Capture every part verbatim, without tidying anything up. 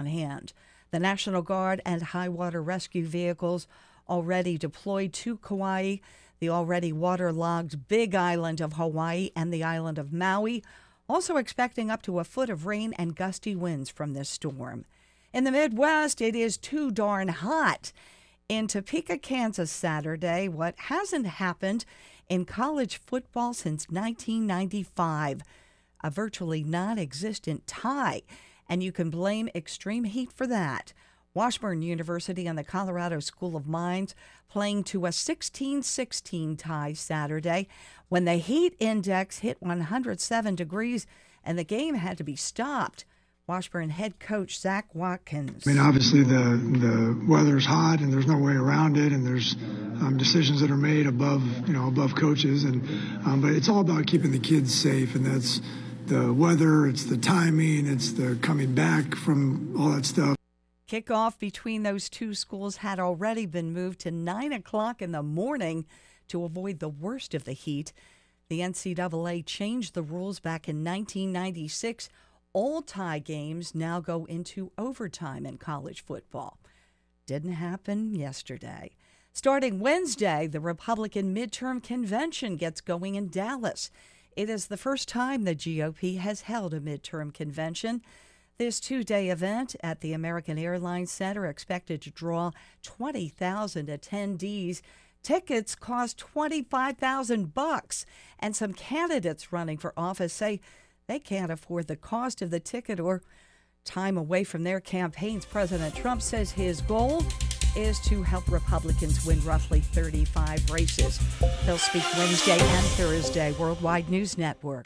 hand. The National Guard and high water rescue vehicles already deployed to Kauai, the already waterlogged Big Island of Hawaii, and the island of Maui, also expecting up to a foot of rain and gusty winds from this storm. In the Midwest, it is too darn hot. In Topeka, Kansas, Saturday, what hasn't happened in college football since nineteen ninety-five, a virtually non-existent tie, and you can blame extreme heat for that. Washburn University and the Colorado School of Mines playing to a sixteen sixteen tie Saturday when the heat index hit one hundred seven degrees and the game had to be stopped. Washburn head coach Zach Watkins. I mean, obviously the the weather's hot and there's no way around it, and there's um, decisions that are made above you know above coaches, and um, but it's all about keeping the kids safe, and that's the weather, it's the timing, it's the coming back from all that stuff. Kickoff between those two schools had already been moved to nine o'clock in the morning to avoid the worst of the heat. The N C double A changed the rules back in nineteen ninety-six. All tie games now go into overtime in college football. Didn't happen yesterday. Starting Wednesday, the Republican midterm convention gets going in Dallas. It is the first time the G O P has held a midterm convention. This two-day event at the American Airlines Center expected to draw twenty thousand attendees. Tickets cost twenty-five thousand bucks, and some candidates running for office say they can't afford the cost of the ticket or time away from their campaigns. President Trump says his goal is to help Republicans win roughly thirty-five races. He'll speak Wednesday and Thursday. Worldwide News Network.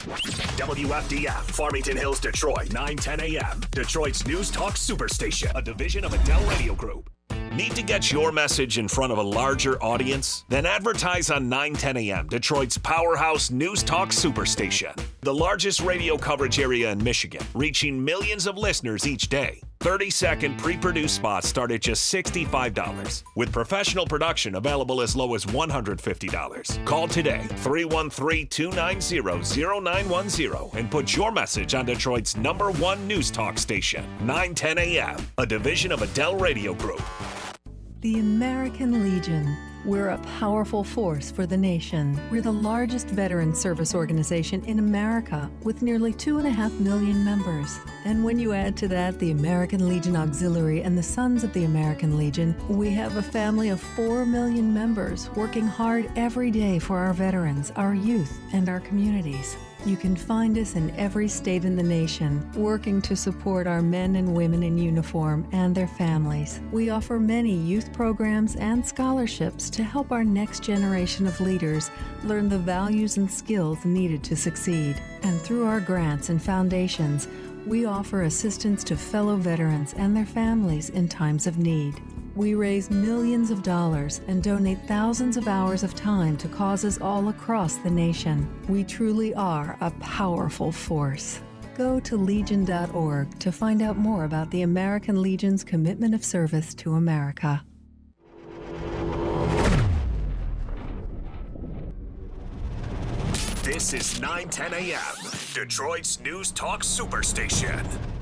W F D F, Farmington Hills, Detroit, nine ten a.m. Detroit's News Talk Superstation, a division of Adele Radio Group. Need to get your message in front of a larger audience? Then advertise on nine ten a.m., Detroit's powerhouse News Talk Superstation. The largest radio coverage area in Michigan, reaching millions of listeners each day. thirty-second pre-produced spots start at just sixty-five dollars, with professional production available as low as one hundred fifty dollars. Call today, three one three, two nine zero, zero nine one zero, and put your message on Detroit's number one News Talk station, nine ten a.m., a division of Adele Radio Group. The American Legion. We're a powerful force for the nation. We're the largest veteran service organization in America with nearly two and a half million members. And when you add to that the American Legion Auxiliary and the Sons of the American Legion, we have a family of four million members working hard every day for our veterans, our youth, and our communities. You can find us in every state in the nation, working to support our men and women in uniform and their families. We offer many youth programs and scholarships to help our next generation of leaders learn the values and skills needed to succeed. And through our grants and foundations, we offer assistance to fellow veterans and their families in times of need. We raise millions of dollars and donate thousands of hours of time to causes all across the nation. We truly are a powerful force. Go to legion dot org to find out more about the American Legion's commitment of service to America. This is nine ten a.m., Detroit's News Talk Superstation.